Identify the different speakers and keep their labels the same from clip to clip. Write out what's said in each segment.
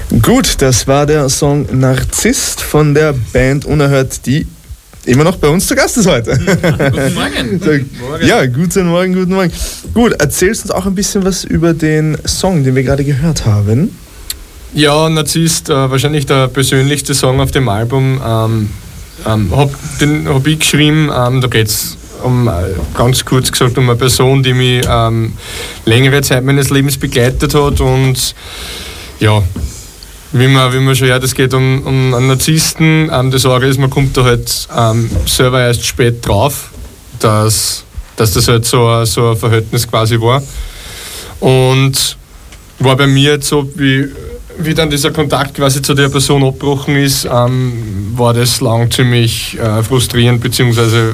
Speaker 1: Gut, das war der Song Narzisst von der Band Unerhört, die immer noch bei uns zu Gast ist heute.
Speaker 2: Guten Morgen.
Speaker 1: Ja, guten Morgen. Gut, erzählst uns auch ein bisschen was über den Song, den wir gerade gehört haben.
Speaker 3: Ja, Narzisst, wahrscheinlich der persönlichste Song auf dem Album. Den habe ich geschrieben, da geht es ganz kurz gesagt um eine Person, die mich längere Zeit meines Lebens begleitet hat und ja, wie man schon hört, es geht um einen Narzissten. Das Arge ist, man kommt da halt selber erst spät drauf, dass das halt so ein Verhältnis quasi war. Und war bei mir jetzt so, wie dann dieser Kontakt quasi zu der Person abgebrochen ist, war das lang ziemlich frustrierend, beziehungsweise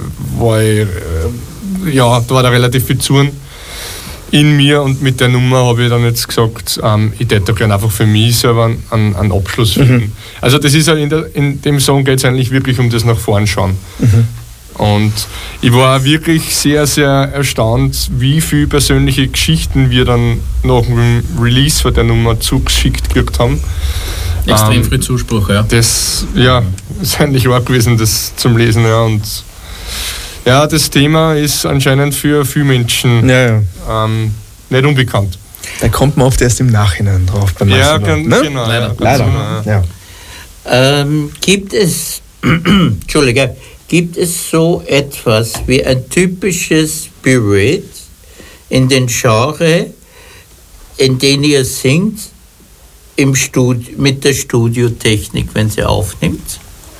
Speaker 3: da war da relativ viel Zorn in mir und mit der Nummer habe ich dann jetzt gesagt, ich hätte da gerne einfach für mich selber einen Abschluss finden. Also das ist ja in dem Song geht es eigentlich wirklich um das nach vorn schauen. Und ich war wirklich sehr, sehr erstaunt, wie viele persönliche Geschichten wir dann nach dem Release von der Nummer zugeschickt gekriegt haben.
Speaker 2: Extrem viel Zuspruch, ja.
Speaker 3: Das ist eigentlich auch gewesen, das zum Lesen, ja. Und ja, das Thema ist anscheinend für viele Menschen nicht unbekannt.
Speaker 1: Da kommt man oft erst im Nachhinein drauf. Beim
Speaker 3: ja,
Speaker 1: ne?
Speaker 3: Genau.
Speaker 1: Leider. Ja.
Speaker 4: Gibt es so etwas wie ein typisches Spirit in den Genre, in dem ihr singt, im mit der Studiotechnik, wenn sie aufnimmt?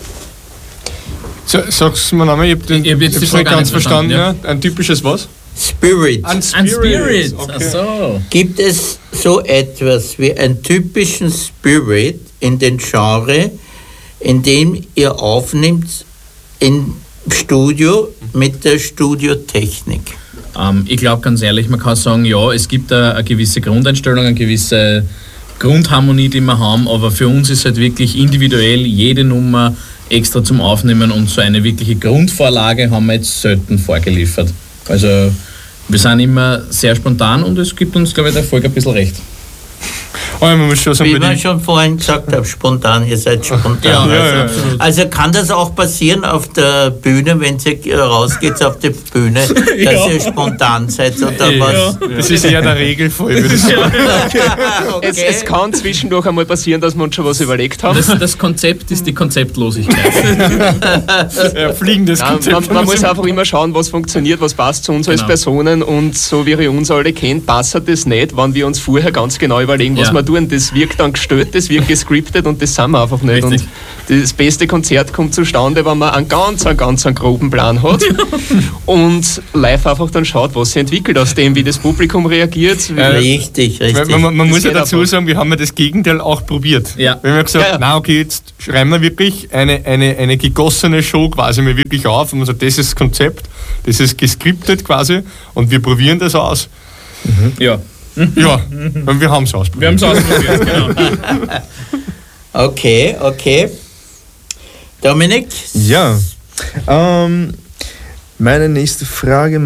Speaker 3: Sag's mir nochmal, ich habe es nicht ganz verstanden. Ja. Ein typisches was?
Speaker 4: Spirit.
Speaker 2: Ein Spirit.
Speaker 3: Okay.
Speaker 2: Ach so.
Speaker 4: Gibt es so etwas wie einen typischen Spirit in den Genre, in dem ihr aufnimmt im Studio mit der Studiotechnik?
Speaker 2: Ich glaube ganz ehrlich, man kann sagen, ja, es gibt eine gewisse Grundeinstellung, eine gewisse Grundharmonie, die wir haben, aber für uns ist halt wirklich individuell jede Nummer extra zum Aufnehmen und so eine wirkliche Grundvorlage haben wir jetzt selten vorgeliefert. Also wir sind immer sehr spontan und es gibt uns, glaube ich, der Erfolg ein bisschen recht.
Speaker 3: Man muss schon sagen,
Speaker 4: wie man schon vorhin gesagt hat, spontan, ihr seid spontan.
Speaker 3: Ja,
Speaker 4: also kann das auch passieren auf der Bühne, wenn ihr rausgeht auf die Bühne, dass ihr spontan seid oder was?
Speaker 3: Das ist eher der Regelfall, würde ich sagen.
Speaker 5: Okay. Es kann zwischendurch einmal passieren, dass wir uns schon was überlegt haben.
Speaker 2: Das Konzept ist die Konzeptlosigkeit.
Speaker 3: Fliegendes Konzept.
Speaker 5: Man muss einfach immer schauen, was funktioniert, was passt zu uns als Personen und so wie ihr uns alle kennt, passt das nicht, wenn wir uns vorher ganz genau überlegen, was wir tun. Das wirkt dann gestellt, das wirkt gescriptet und das sind wir einfach nicht.
Speaker 2: Richtig.
Speaker 5: Und das beste Konzert kommt zustande, wenn man einen ganz groben Plan hat und live einfach dann schaut, was sich entwickelt aus dem, wie das Publikum reagiert.
Speaker 4: Richtig.
Speaker 3: Man muss ja dazu sagen, wir haben ja das Gegenteil auch probiert.
Speaker 2: Ja.
Speaker 3: Wir haben ja gesagt, na okay, jetzt schreiben wir wirklich eine gegossene Show quasi mal wirklich auf und man sagt, das ist das Konzept, das ist geskriptet quasi und wir probieren das aus.
Speaker 2: Ja.
Speaker 3: Ja, und wir haben es ausprobiert.
Speaker 2: Genau.
Speaker 4: Okay. Dominik?
Speaker 1: Ja. Meine nächste Frage.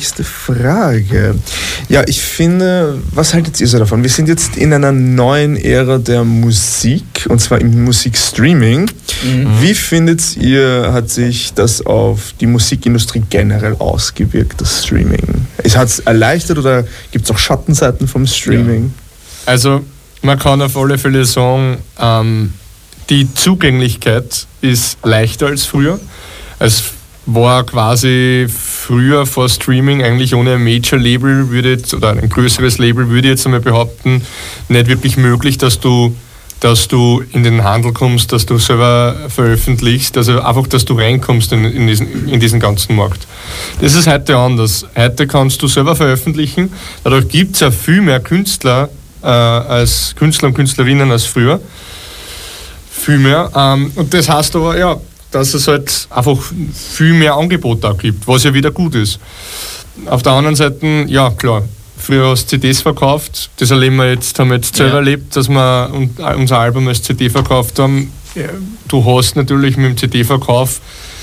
Speaker 1: Ja, ich finde, was haltet ihr so davon? Wir sind jetzt in einer neuen Ära der Musik, und zwar im Musikstreaming. Wie findet ihr, hat sich das auf die Musikindustrie generell ausgewirkt, das Streaming? Hat es erleichtert oder gibt es auch Schattenseiten vom Streaming?
Speaker 3: Ja. Also, man kann auf alle Fälle sagen, die Zugänglichkeit ist leichter als früher. Es war quasi früher vor Streaming eigentlich ohne ein Major-Label oder ein größeres Label würde ich jetzt einmal behaupten, nicht wirklich möglich, dass du in den Handel kommst, dass du selber veröffentlichst, also einfach, dass du reinkommst in diesen ganzen Markt. Das ist heute anders. Heute kannst du selber veröffentlichen, dadurch gibt es ja viel mehr Künstler als Künstler und Künstlerinnen als früher. Viel mehr. Und das heißt aber, ja, dass es halt einfach viel mehr Angebot auch gibt, was ja wieder gut ist. Auf der anderen Seite, ja klar, früher hast du CDs verkauft, das haben wir jetzt selber erlebt, dass wir unser Album als CD verkauft haben. Ja, du hast natürlich mit dem CD-Verkauf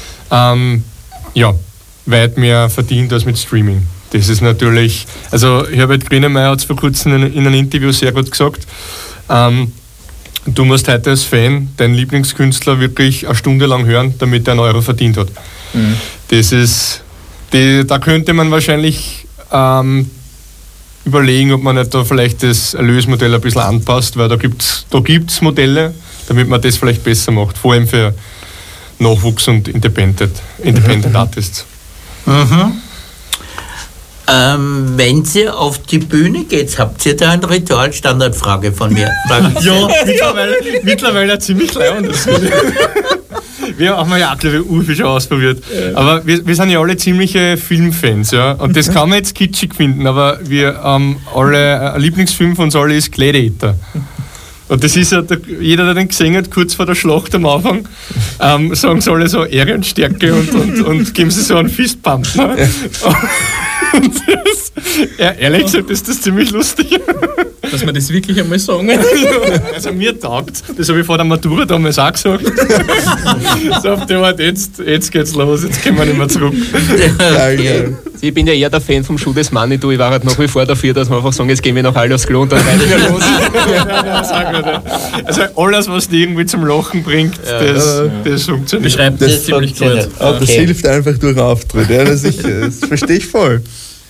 Speaker 3: weit mehr verdient als mit Streaming. Das ist natürlich, also Herbert Grönemeyer hat es vor kurzem in einem Interview sehr gut gesagt, du musst heute als Fan deinen Lieblingskünstler wirklich eine Stunde lang hören, damit er einen Euro verdient hat. Das ist, da könnte man wahrscheinlich überlegen, ob man nicht da vielleicht das Erlösmodell ein bisschen anpasst, weil da gibt's Modelle, damit man das vielleicht besser macht, vor allem für Nachwuchs und Independent Artists.
Speaker 4: Wenn ihr auf die Bühne geht, habt ihr da ein Ritual? Standardfrage von mir.
Speaker 3: Ja, mittlerweile ziemlich leibend. Wir haben ja auch, glaube ich, urviel schon ausprobiert. Aber wir sind ja alle ziemliche Filmfans, ja. Und das kann man jetzt kitschig finden, aber wir haben alle, ein Lieblingsfilm von uns alle ist Gladiator. Und das ist ja, jeder, der den gesehen hat, kurz vor der Schlacht am Anfang, sagen sie alle so Ehre und Stärke und geben sie so einen Fistpump. Ne? Und ehrlich gesagt ist das ziemlich lustig.
Speaker 2: Dass wir das wirklich einmal sagen.
Speaker 3: Also mir taugt. Das habe ich vor der Matura damals auch gesagt. So auf die Art, jetzt geht's los, jetzt können wir nicht mehr zurück.
Speaker 4: Okay.
Speaker 5: Ich bin ja eher der Fan vom Schuh des Manitou. Ich war halt nach wie vor dafür, dass wir einfach sagen, jetzt gehen wir noch alle aufs Klo und dann rein wir los.
Speaker 3: Also alles, was die irgendwie zum Lachen bringt, das funktioniert.
Speaker 2: Beschreibt das ziemlich gut.
Speaker 1: Okay. Das hilft einfach durch Auftritt. Ja, das verstehe ich voll.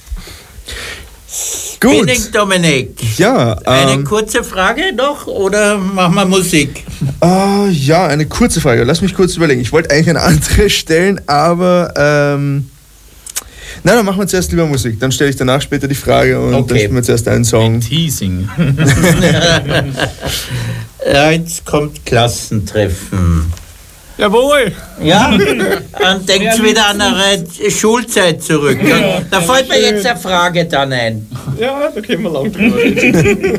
Speaker 1: Gut.
Speaker 4: Spinning Dominik.
Speaker 1: Ja.
Speaker 4: Eine kurze Frage noch oder machen wir Musik?
Speaker 1: Ja, eine kurze Frage. Lass mich kurz überlegen. Ich wollte eigentlich eine andere stellen, aber nein, dann machen wir zuerst lieber Musik. Dann stelle ich danach später die Frage und dann spielen wir zuerst einen Song.
Speaker 2: Teasing.
Speaker 4: Ja, jetzt kommt Klassentreffen.
Speaker 3: Jawohl!
Speaker 4: Ja, und denkt wieder an eure Schulzeit zurück. Da fällt mir jetzt eine Frage dann ein.
Speaker 3: Ja, da können wir lang drüber reden.